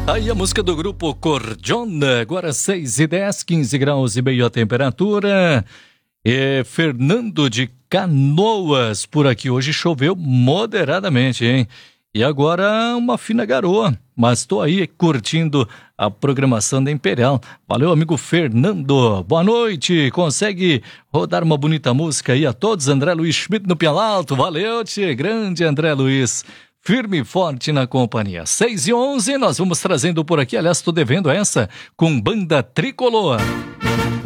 Aí a música do grupo Cordiona, agora 6h10, 15 graus e meio a temperatura. Fernando de Canoas, por aqui hoje choveu moderadamente, hein? E agora uma fina garoa, mas estou aí curtindo a programação da Imperial. Valeu, amigo Fernando. Boa noite. Consegue rodar uma bonita música aí a todos? André Luiz Schmidt no Pialalto. Valeu, tchê. Grande André Luiz. Firme e forte na companhia. 6h11, nós vamos trazendo por aqui. Aliás, estou devendo essa com Banda Tricolor.